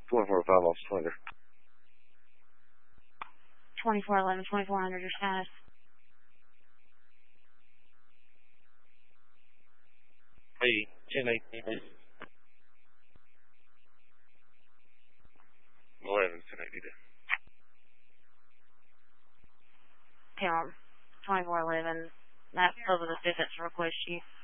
2405 off Slinger. 2411, 2400, your status. Hey, 1080. 11, 1080. Okay, 2411. Those are the visits request you.